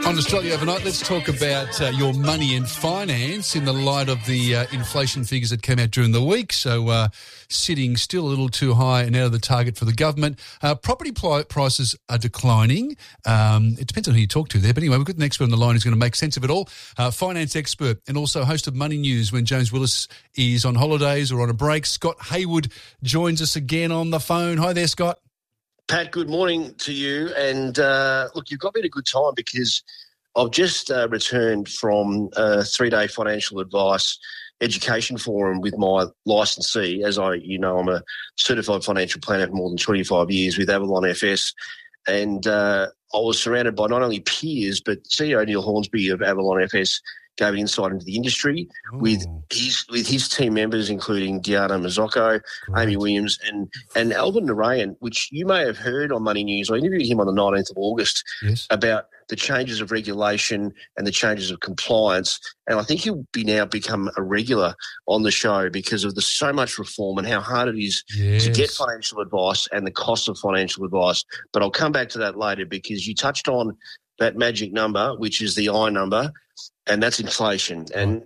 On Australia Overnight, let's talk about your money and finance in the light of the inflation figures that came out during the week. So sitting still a little too high and out of the target for the government. Property prices are declining. It depends on who you talk to there. But anyway, we've got an expert on the line who's going to make sense of it all. Finance expert and also host of Money News when James Willis is on holidays or on a break. Scott Hayward joins us again on the phone. Hi there, Scott. Pat, good morning to you. And look, you've got me at a good time because I've just returned from a 3-day financial advice education forum with my licensee. As I'm a certified financial planner for more than 25 years with Avalon FS. And I was surrounded by not only peers, but CEO Neil Hornsby of Avalon FS gave an insight into the industry with his team members, including Diana Mazzocco, Amy Williams, and Alvin Narayan, which you may have heard on Money News. I interviewed him on the 19th of August about the changes of regulation and the changes of compliance. And I think he'll now become a regular on the show because of so much reform and how hard it is to get financial advice and the cost of financial advice. But I'll come back to that later because you touched on that magic number, which is the I number, and that's inflation. And,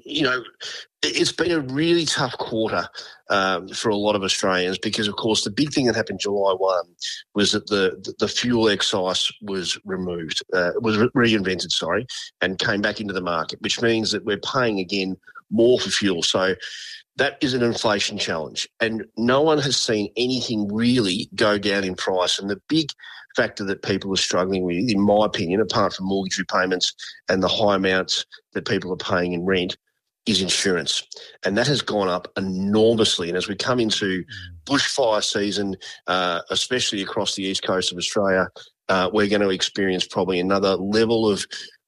it's been a really tough quarter for a lot of Australians because, of course, the big thing that happened July 1 was that the fuel excise was removed, reinvented, and came back into the market, which means that we're paying again more for fuel. So that is an inflation challenge. And no one has seen anything really go down in price. And the big factor that people are struggling with, in my opinion, apart from mortgage repayments and the high amounts that people are paying in rent, is insurance. And that has gone up enormously. And as we come into bushfire season, especially across the east coast of Australia, we're going to experience probably another level of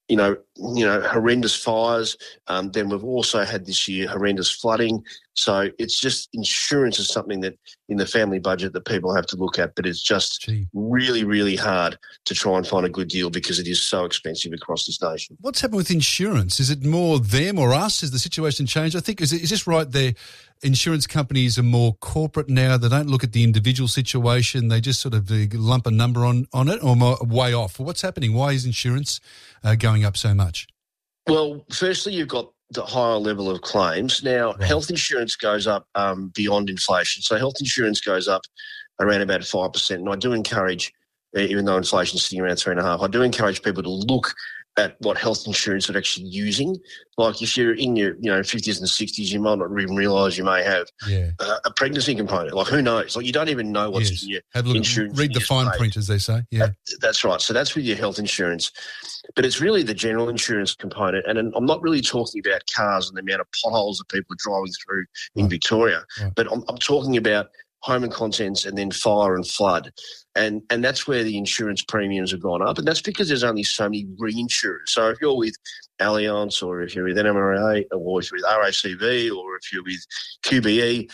horrendous fires. Then we've also had this year horrendous flooding. So it's just insurance is something that in the family budget that people have to look at, but it's just really, really hard to try and find a good deal because it is so expensive across this nation. What's happened with insurance? Is it more them or us? Has the situation changed? I think, is this right there? Insurance companies are more corporate now. They don't look at the individual situation. They just sort of lump a number on it or more way off. What's happening? Why is insurance going up so much? Well, firstly, you've got the higher level of claims. Now, health insurance goes up beyond inflation. So health insurance goes up around about 5%. And I do encourage, even though inflation is sitting around 3.5%, I do encourage people to look at what health insurance they're actually using. Like if you're in your 50s and 60s, you might not even realise you may have a pregnancy component. Like who knows? Like you don't even know what's in your insurance. Read the fine print, as they say. Yeah, that's right. So that's with your health insurance. But it's really the general insurance component. And I'm not really talking about cars and the amount of potholes that people are driving through in Victoria. Right. But I'm talking about home and contents and then fire and flood. And that's where the insurance premiums have gone up. And that's because there's only so many reinsurers. So if you're with Allianz or if you're with NMRA or if you're with RACV or if you're with QBE,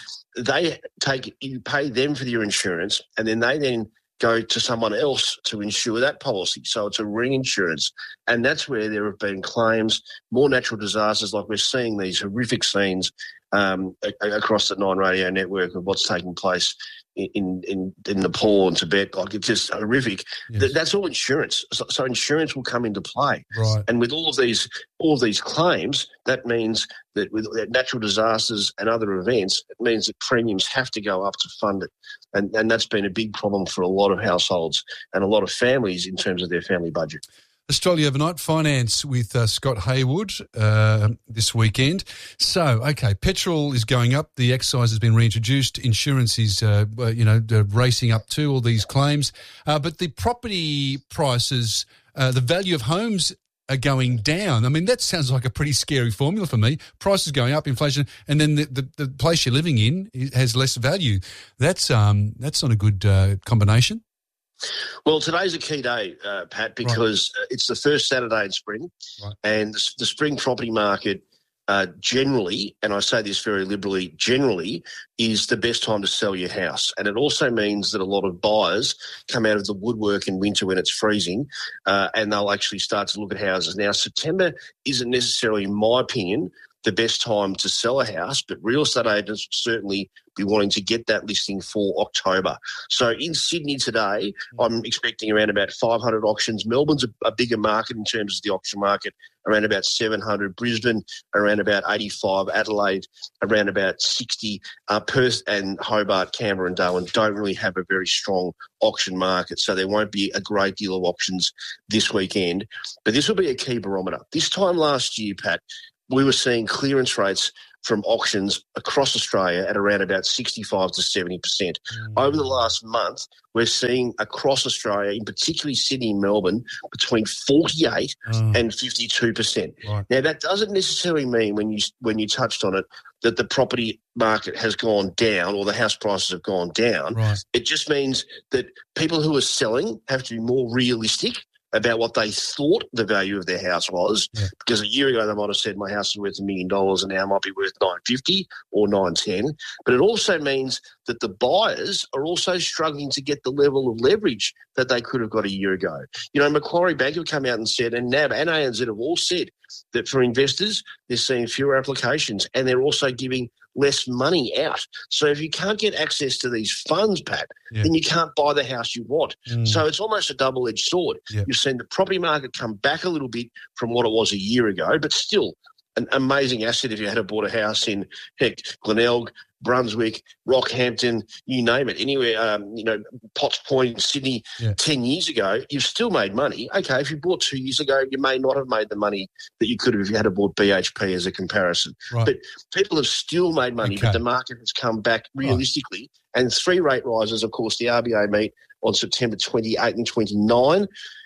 you pay them for your insurance and then they go to someone else to insure that policy. So it's a reinsurance. And that's where there have been claims, more natural disasters, like we're seeing these horrific scenes across the Nine Radio network of what's taking place in Nepal and Tibet. Like it's just horrific. Yes. That's all insurance. So insurance will come into play. Right. And with all of these claims, that means that with natural disasters and other events, it means that premiums have to go up to fund it. And that's been a big problem for a lot of households and a lot of families in terms of their family budget. Australia Overnight Finance with Scott Hayward this weekend. So, okay, petrol is going up. The excise has been reintroduced. Insurance is, racing up too, all these claims. But the property prices, the value of homes are going down. I mean, that sounds like a pretty scary formula for me. Prices going up, inflation, and then the place you're living in has less value. That's not a good combination. Well, today's a key day, Pat, because it's the first Saturday in spring, and the spring property market generally, and I say this very liberally, generally is the best time to sell your house. And it also means that a lot of buyers come out of the woodwork in winter when it's freezing and they'll actually start to look at houses. Now, September isn't necessarily, in my opinion, the best time to sell a house, but real estate agents will certainly be wanting to get that listing for October. So in Sydney today, I'm expecting around about 500 auctions. Melbourne's a bigger market in terms of the auction market, around about 700. Brisbane, around about 85. Adelaide, around about 60. Perth and Hobart, Canberra and Darwin don't really have a very strong auction market, so there won't be a great deal of auctions this weekend. But this will be a key barometer. This time last year, Pat, we were seeing clearance rates from auctions across Australia at around about 65 to 70%. Over the last month, we're seeing across Australia, in particularly Sydney and Melbourne, between 48 and 52%. Right. Now, that doesn't necessarily mean, when you touched on it, that the property market has gone down or the house prices have gone down. Right. It just means that people who are selling have to be more realistic about what they thought the value of their house was, because a year ago they might have said my house is worth $1 million and now it might be worth $950 or $910. But it also means that the buyers are also struggling to get the level of leverage that they could have got a year ago. You know, Macquarie Bank have come out and said, and NAB and ANZ have all said, that for investors they're seeing fewer applications and they're also giving less money out. So if you can't get access to these funds, Pat, then you can't buy the house you want. So it's almost a double-edged sword. You've seen the property market come back a little bit from what it was a year ago, but still an amazing asset if you had bought a house in, Glenelg, Brunswick, Rockhampton, you name it, anywhere, Potts Point in Sydney 10 years ago, you've still made money. Okay, if you bought 2 years ago, you may not have made the money that you could have if you had bought BHP as a comparison. Right. But people have still made money, but the market has come back realistically. Right. And 3 rate rises, of course, the RBA meet on September 28 and 29.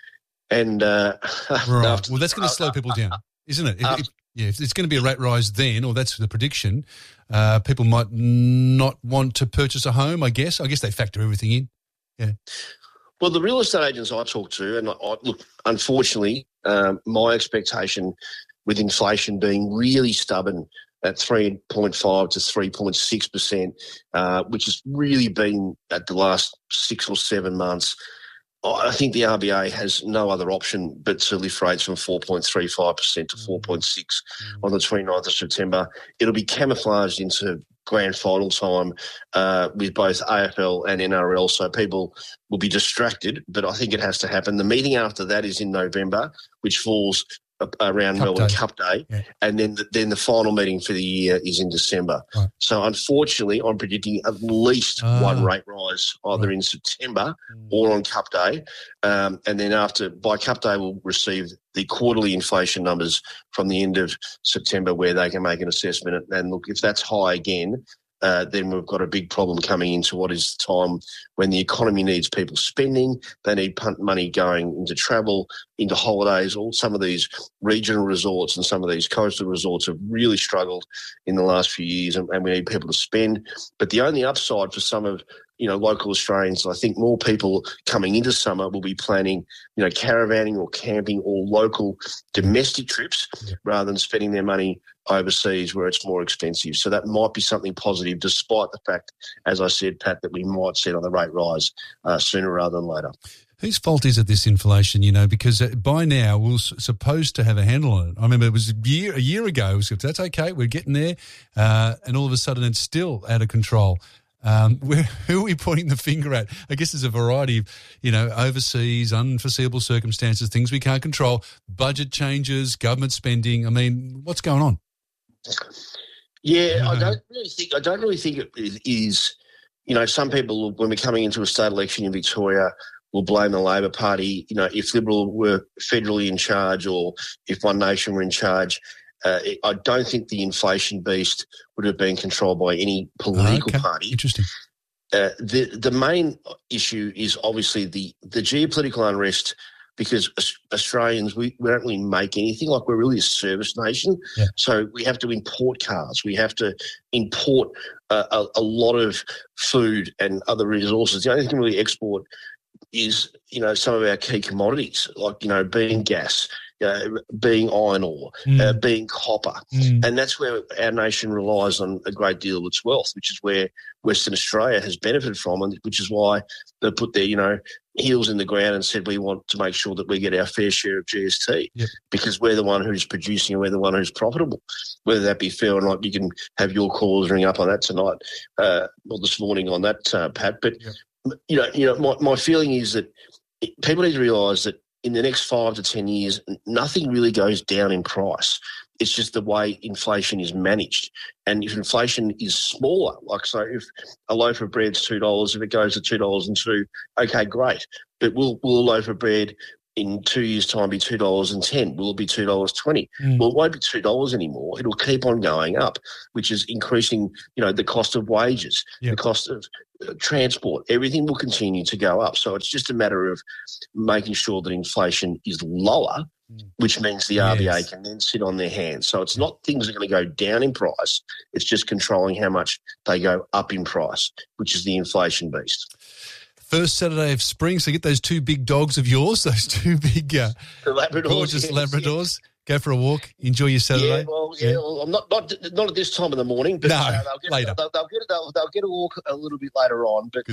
And well, that's going to slow people down, isn't it? If it's going to be a rate rise then, or that's the prediction, people might not want to purchase a home, I guess. I guess they factor everything in. Yeah. Well, the real estate agents I talk to, and look, unfortunately, my expectation with inflation being really stubborn at 3.5 to 3.6%, which has really been at the last 6 or 7 months, I think the RBA has no other option but to lift rates from 4.35% to 4.6 on the 29th of September. It'll be camouflaged into grand final time with both AFL and NRL, so people will be distracted, but I think it has to happen. The meeting after that is in November, which falls around Melbourne Cup Day, and then the final meeting for the year is in December. Right. So unfortunately, I'm predicting at least one rate rise either in September or on Cup Day, and then by Cup Day we'll receive the quarterly inflation numbers from the end of September where they can make an assessment. And look, if that's high again, then we've got a big problem coming into what is the time when the economy needs people spending. They need money going into travel, into holidays. All some of these regional resorts and some of these coastal resorts have really struggled in the last few years, and we need people to spend. But the only upside for some of local Australians, I think more people coming into summer will be planning, caravanning or camping or local domestic trips rather than spending their money overseas where it's more expensive. So that might be something positive, despite the fact, as I said, Pat, that we might see another rate rise sooner rather than later. Whose fault is it, this inflation, because by now we're supposed to have a handle on it. I remember it was a year ago, it was, that's okay, we're getting there, and all of a sudden it's still out of control. Who are we pointing the finger at? I guess there's a variety of, overseas, unforeseeable circumstances, things we can't control, budget changes, government spending. I mean, what's going on? Yeah, I don't really think it is. Some people, when we're coming into a state election in Victoria, will blame the Labor Party. If Liberal were federally in charge or if One Nation were in charge. I don't think the inflation beast would have been controlled by any political party. Interesting. The main issue is obviously the geopolitical unrest, because Australians, we don't really make anything. Like, we're really a service nation. Yeah. So we have to import cars. We have to import a lot of food and other resources. The only thing we really export is, some of our key commodities, like, being gas. being iron ore, being copper. And that's where our nation relies on a great deal of its wealth, which is where Western Australia has benefited from, and which is why they put their, heels in the ground and said we want to make sure that we get our fair share of GST because we're the one who's producing and we're the one who's profitable. Whether that be fair or not, you can have your callers ring up on that tonight or this morning on that, Pat. But, my feeling is that people need to realise that in the next 5 to 10 years, nothing really goes down in price. It's just the way inflation is managed. And if inflation is smaller, so if a loaf of bread's $2, if it goes to $2.02, okay, great. But will a loaf of bread in 2 years' time be $2.10? Will it be $2.20? Well, it won't be $2 anymore. It'll keep on going up, which is increasing, the cost of wages, the cost of transport. Everything will continue to go up. So it's just a matter of making sure that inflation is lower, which means the RBA can then sit on their hands. So it's not things are going to go down in price. It's just controlling how much they go up in price, which is the inflation beast. First Saturday of spring, so get those two big dogs of yours, those two big Labradors, gorgeous Labradors. Go for a walk. Enjoy your Saturday. Well, I'm not at this time of the morning, but later. They'll get a walk a little bit later on. But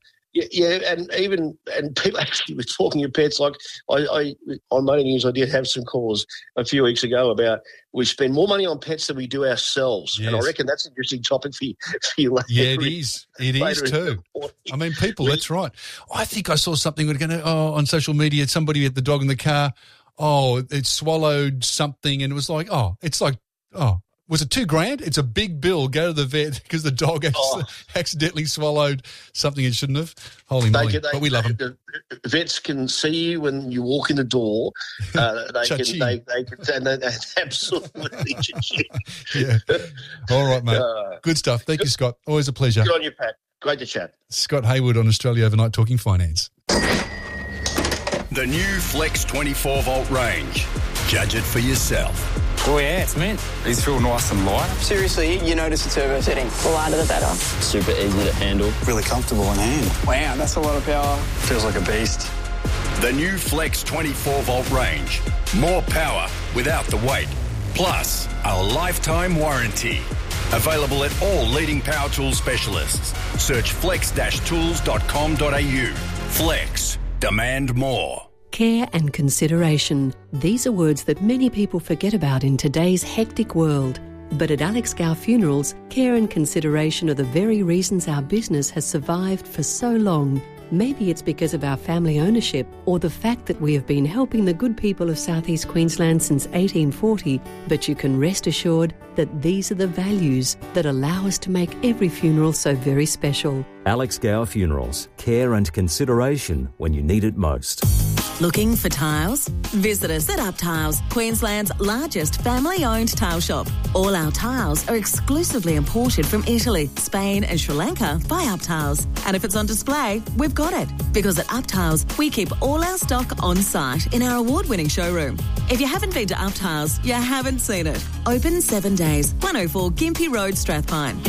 and people actually were talking of pets. Like on Money News, I did have some calls a few weeks ago about we spend more money on pets than we do ourselves, and I reckon that's an interesting topic for you later. Yeah, it is. It is too. I mean, people. That's right. I think I saw something on social media. Somebody had the dog in the car. Oh, it swallowed something, and it was like, was it $2,000? It's a big bill. Go to the vet because the dog accidentally swallowed something it shouldn't have. Holy moly! But we love them. The vets can see you when you walk in the door. They can absolutely. Yeah. All right, mate. Good stuff. Thank you, Scott. Always a pleasure. Good on you, Pat. Great to chat. Scott Hayward on Australia Overnight talking finance. The new Flex 24-volt range. Judge it for yourself. Oh, yeah, it's mint. These feel nice and light. Seriously, you notice the turbo setting. The lighter the better. Super easy to handle. Really comfortable in hand. Wow, that's a lot of power. Feels like a beast. The new Flex 24-volt range. More power without the weight. Plus, a lifetime warranty. Available at all leading power tool specialists. Search flex-tools.com.au. Flex. Demand more. Care and consideration. These are words that many people forget about in today's hectic world. But at Alex Gow Funerals, care and consideration are the very reasons our business has survived for so long. Maybe it's because of our family ownership or the fact that we have been helping the good people of Southeast Queensland since 1840, but you can rest assured that these are the values that allow us to make every funeral so very special. Alex Gow Funerals. Care and consideration when you need it most. Looking for tiles? Visit us at Up Tiles, Queensland's largest family-owned tile shop. All our tiles are exclusively imported from Italy, Spain and Sri Lanka by Up Tiles. And if it's on display, we've got it. Because at Up Tiles, we keep all our stock on site in our award-winning showroom. If you haven't been to Up Tiles, you haven't seen it. Open 7 days, 104 Gympie Road, Strathpine.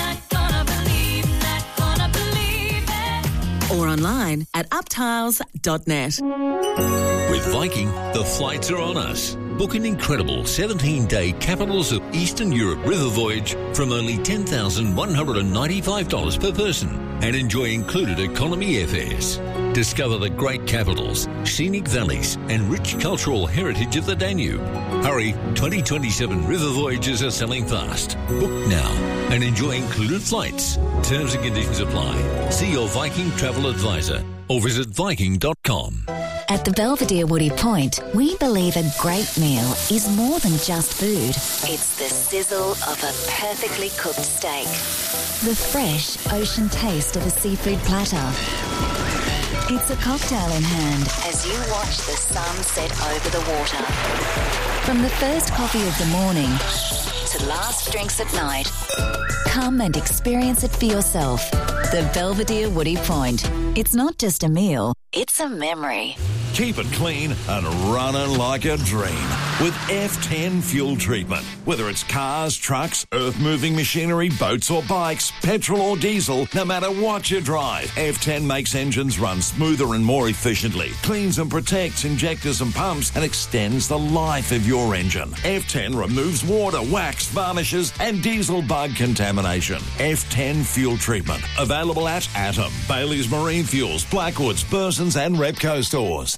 Or online at uptiles.net. With Viking, the flights are on us. Book an incredible 17-day Capitals of Eastern Europe river voyage from only $10,195 per person and enjoy included economy airfares. Discover the great capitals, scenic valleys and rich cultural heritage of the Danube. Hurry, 2027 river voyages are selling fast. Book now and enjoy included flights. Terms and conditions apply. See your Viking travel advisor or visit Viking.com. At the Belvedere Woody Point, we believe a great meal is more than just food. It's the sizzle of a perfectly cooked steak, the fresh ocean taste of a seafood platter. It's a cocktail in hand as you watch the sun set over the water. From the first coffee of the morning to last drinks at night, come and experience it for yourself. The Belvedere Woody Point. It's not just a meal, it's a memory. Keep it clean and running like a dream with F10 fuel treatment. Whether it's cars, trucks, earth-moving machinery, boats or bikes, petrol or diesel, no matter what you drive, F10 makes engines run smoother and more efficiently, cleans and protects injectors and pumps, and extends the life of your engine. F10 removes water, wax, varnishes and diesel bug contamination. F10 fuel treatment. Available at Atom, Bailey's Marine Fuels, Blackwoods, Burson's and Repco stores.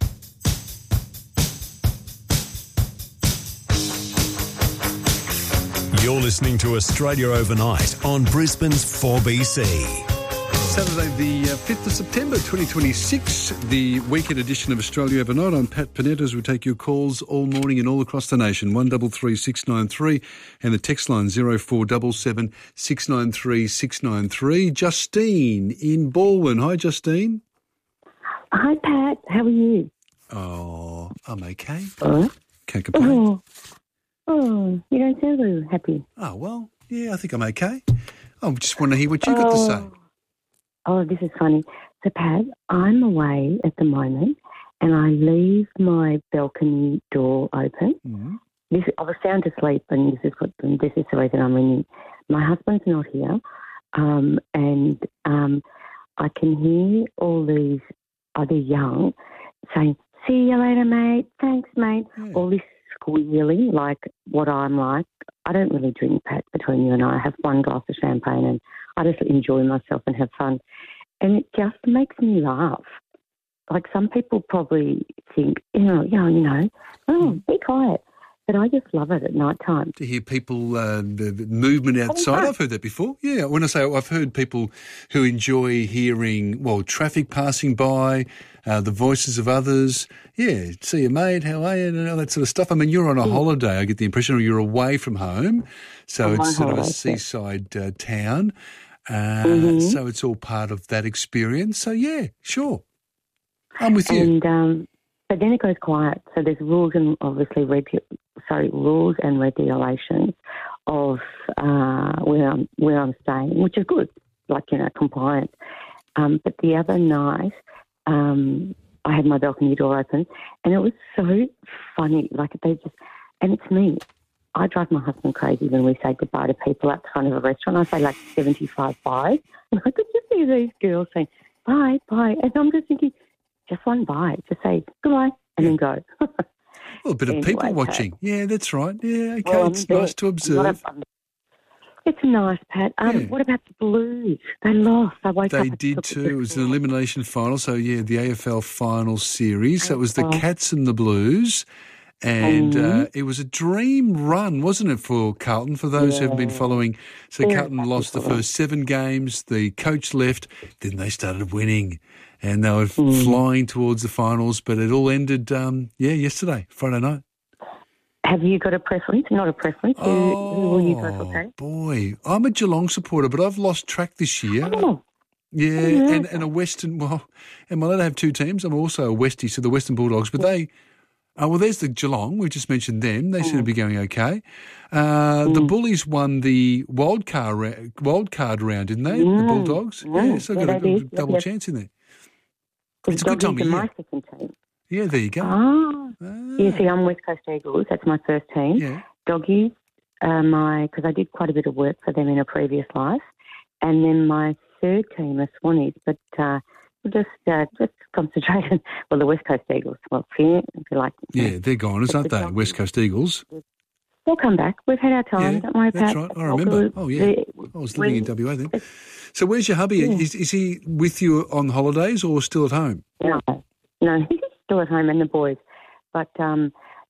You're listening to Australia Overnight on Brisbane's 4BC. Saturday the 5th of September 2026, the weekend edition of Australia Overnight. I'm Pat Panetta as we take your calls all morning and all across the nation. 133 693 and the text line 0477 693 693. Justine in Baldwin. Hi, Justine. Hi, Pat. How are you? Oh, I'm okay. Oh. Can't complain. Oh, you don't sound very happy. Oh, well, yeah, I think I'm okay. I just want to hear what you got to say. Oh, this is funny. So, Pat, I'm away at the moment and I leave my balcony door open. Mm-hmm. I was sound asleep and this is the reason I'm ringing. My husband's not here and I can hear all these other young saying, see you later, mate, thanks, mate, all this squealing like what I'm like. I don't really drink, Pat, between you and I have one glass of champagne and I just enjoy myself and have fun. And it just makes me laugh. Like some people probably think, oh, be quiet. But I just love it at night time. To hear people, the movement outside, I've heard that before. Yeah, when I say I've heard people who enjoy hearing, traffic passing by, the voices of others. Yeah, see you, mate, how are you, and all that sort of stuff. I mean, you're on a holiday, I get the impression, or you're away from home. So it's sort of a seaside town. So it's all part of that experience. So, yeah, sure. I'm with you. And, but then it goes quiet. So there's rules and obviously rules and regulations of where I'm staying, which is good, compliance. But the other night, I had my balcony door open, and it was so funny. And it's me. I drive my husband crazy when we say goodbye to people at the front of a restaurant. I say 75 bye. And I could just see these girls saying bye, bye, and I'm just thinking, just one bye. Just say goodbye and then go. Well, a bit of people watching. Pat. Yeah, that's right. Yeah, okay, it's nice to observe. It's nice, Pat. What about the Blues? They lost. They did too. It was an elimination final. So, yeah, the AFL final series. So it was the Cats and the Blues. And it was a dream run, wasn't it, for Carlton, for those who haven't been following. So Carlton lost the first 7 games. The coach left. Then they started winning. And they were flying towards the finals. But it all ended, yesterday, Friday night. Have you got a preference? Not a preference. Who will you go for, Pat? Boy, I'm a Geelong supporter, but I've lost track this year. Oh. Yeah, and a Western, am I allowed to have 2 teams? I'm also a Westie, so the Western Bulldogs, but they... there's the Geelong. We just mentioned them. They seem to be going okay. The Bullies won the wild card round, didn't they? The Bulldogs? Yeah, so got a double chance in there. It's a good time of year. My second team. Yeah, there you go. Yeah, see, I'm West Coast Eagles. That's my first team. Yeah. Doggies, because I did quite a bit of work for them in a previous life. And then my third team are Swannies, but just concentrated. Well, the West Coast Eagles. Well, if you like. Yeah, they're goners, aren't they? West Coast Eagles. We'll come back. We've had our time. Don't worry about it. That's right. I remember. Oh, yeah. I was living in WA then. So where's your hubby? Yeah. Is he with you on holidays or still at home? No, he's still at home and the boys. But then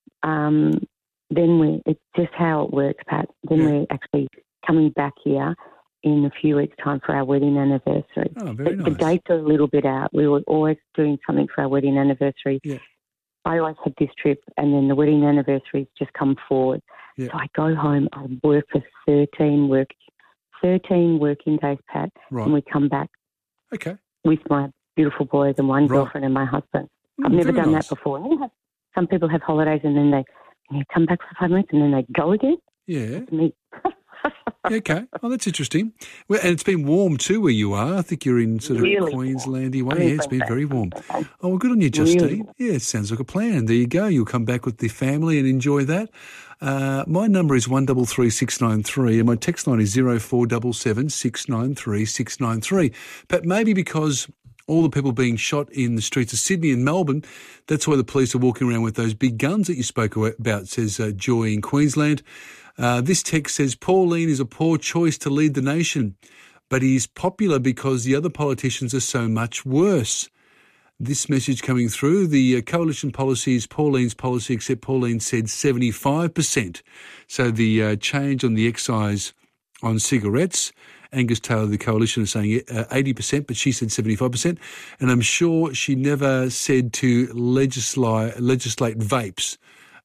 it's just how it works, Pat. Then we're actually coming back here in a few weeks' time for our wedding anniversary. Oh, very nice. The dates are a little bit out. We were always doing something for our wedding anniversary. Yeah. I always had this trip, and then the wedding anniversaries just come forward. Yeah. So I go home, I work for 13 working days, Pat, and we come back with my beautiful boys and one girlfriend and my husband. I've never done that before. Some people have holidays and then they come back for 5 minutes and then they go again. Yeah. That's me. Okay. Oh, that's interesting. Well, and it's been warm too where you are. I think you're in sort of Really Queenslandy way. Yeah, it's been very warm. Oh, well, good on you, Justine. Really? Yeah, it sounds like a plan. There you go. You'll come back with the family and enjoy that. My number is 133693 and my text line is 0477 693 693. But maybe because all the people being shot in the streets of Sydney and Melbourne, that's why the police are walking around with those big guns that you spoke about, says Joy in Queensland. This text says, Pauline is a poor choice to lead the nation, but he's popular because the other politicians are so much worse. This message coming through, the coalition policy is Pauline's policy, except Pauline said 75%. So the change on the excise on cigarettes, Angus Taylor, the coalition, is saying 80%, but she said 75%. And I'm sure she never said to legislate vapes.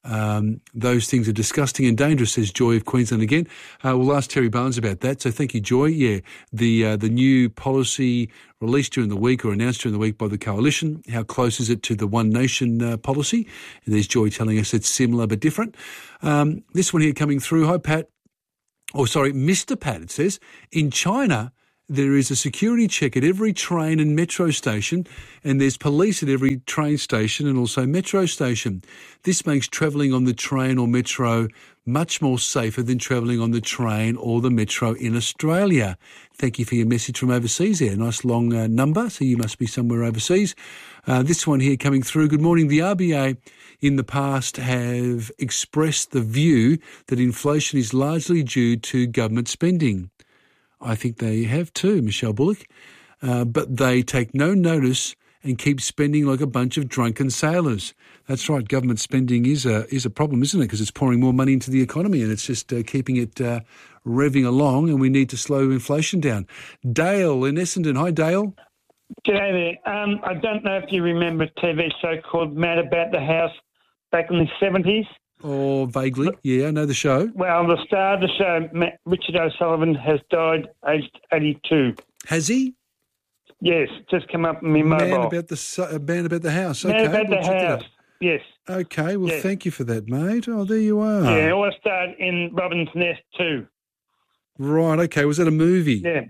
Those things are disgusting and dangerous, says Joy of Queensland again. We'll ask Terry Barnes about that. So thank you, Joy. Yeah, the new policy released during the week or announced during the week by the coalition. How close is it to the One Nation policy? And there's Joy telling us it's similar but different. This one here coming through. Hi, Pat. Oh, sorry, Mr. Pat, it says. In China, there is a security check at every train and metro station, and there's police at every train station and also metro station. This makes travelling on the train or metro much more safer than travelling on the train or the metro in Australia. Thank you for your message from overseas there. Nice long number, so you must be somewhere overseas. This one here coming through. Good morning. The RBA in the past have expressed the view that inflation is largely due to government spending. I think they have too, Michelle Bullock. But they take no notice and keep spending like a bunch of drunken sailors. That's right, government spending is a problem, isn't it? Because it's pouring more money into the economy and it's just keeping it revving along, and we need to slow inflation down. Dale in Essendon. Hi, Dale. G'day there. I don't know if you remember a TV show called Mad About the House back in the 70s. Oh, vaguely. Yeah, I know the show. Well, the star of the show, Richard O'Sullivan, has died aged 82. Has he? Yes, just come up in my mobile. Man About the House. Okay, Man About the House, yes. Okay, well, Thank you for that, mate. Oh, there you are. Yeah, I starred in Robin's Nest too. Right, okay. Was that a movie? Yeah.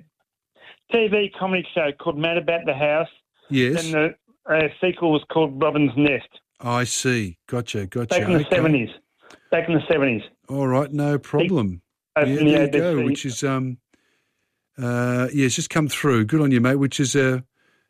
TV comedy show called Mad About the House. Yes. And the sequel was called Robin's Nest. I see. Gotcha. Back in the 70s. Back in the 70s. All right, no problem. There you go, which is, it's just come through. Good on you, mate, which is a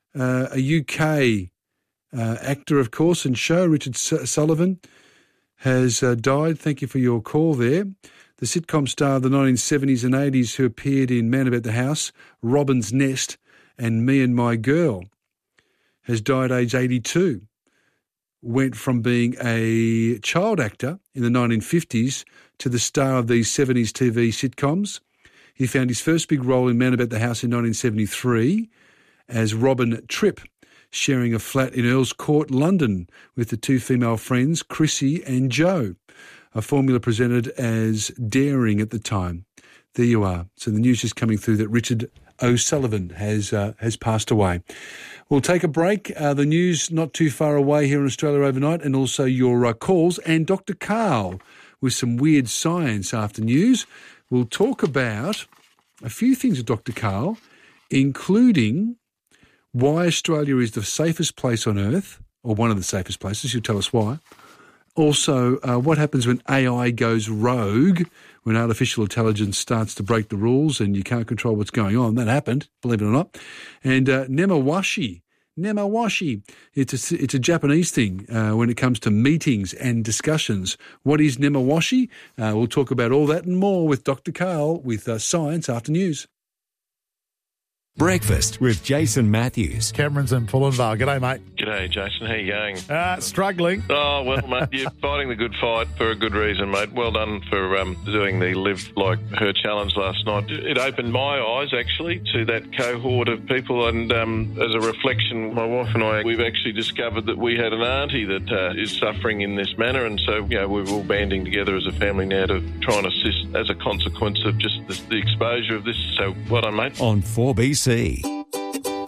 UK actor, of course, and show. Richard Sullivan has died. Thank you for your call there. The sitcom star of the 1970s and 80s who appeared in Man About the House, Robin's Nest, and Me and My Girl, has died age 82. Went from being a child actor in the 1950s to the star of these 70s TV sitcoms. He found his first big role in Man About the House in 1973 as Robin Tripp, sharing a flat in Earl's Court, London, with the two female friends, Chrissy and Jo, a formula presented as daring at the time. There you are. So the news is coming through that Richard O'Sullivan has passed away. We'll take a break. The news not too far away here in Australia overnight, and also your calls, and Dr. Karl with some weird science after news. We'll talk about a few things with Dr. Karl, including why Australia is the safest place on earth, or one of the safest places. He'll tell us why. Also, what happens when AI goes rogue, when artificial intelligence starts to break the rules and you can't control what's going on. That happened, believe it or not. And nemawashi. It's a Japanese thing when it comes to meetings and discussions. What is nemawashi? We'll talk about all that and more with Dr. Karl with Science After News. Breakfast with Jason Matthews. Cameron's in Pullenvale. G'day, mate. G'day, Jason. How you going? Struggling. Oh, well, mate, you're fighting the good fight for a good reason, mate. Well done for doing the Live Like Her challenge last night. It opened my eyes, actually, to that cohort of people, and as a reflection, my wife and I, we've actually discovered that we had an auntie that is suffering in this manner, and so, we're all banding together as a family now to try and assist as a consequence of just the exposure of this. So, well done, mate. On 4BC.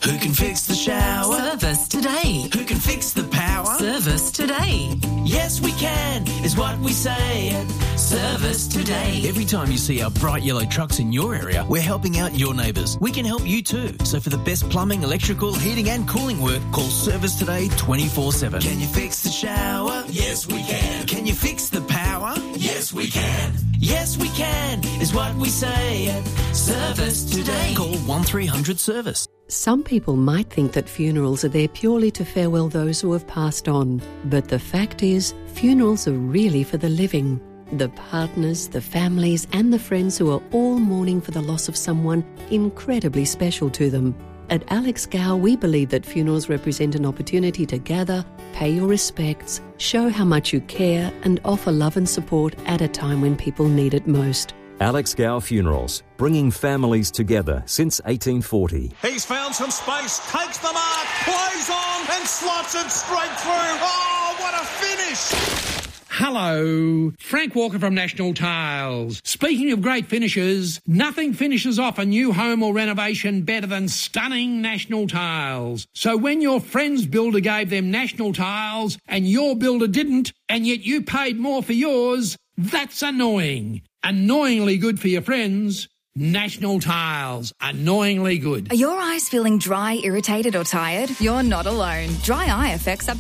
Who can fix the shower? Service today. Who can fix the power? Service today. Yes, we can, is what we say at Service Today. Every time you see our bright yellow trucks in your area, we're helping out your neighbours. We can help you too. So for the best plumbing, electrical, heating and cooling work, call Service Today 24/7. Can you fix the shower? Yes, we can. Can you fix the power? Yes, we can. Yes, we can, is what we say at Service Today. Call 1300 Service. Some people might think that funerals are there purely to farewell those who have passed on. But the fact is, funerals are really for the living. The partners, the families and the friends who are all mourning for the loss of someone incredibly special to them. At Alex Gow, we believe that funerals represent an opportunity to gather, pay your respects, show how much you care and offer love and support at a time when people need it most. Alex Gow Funerals, bringing families together since 1840. He's found some space, takes the mark, plays on and slots it straight through. Oh, what a finish! Hello, Frank Walker from National Tiles. Speaking of great finishes, nothing finishes off a new home or renovation better than stunning National Tiles. So when your friend's builder gave them National Tiles and your builder didn't, and yet you paid more for yours, that's annoying. Annoyingly good for your friends. National Tiles. Annoyingly good. Are your eyes feeling dry, irritated or tired? You're not alone. Dry eye affects up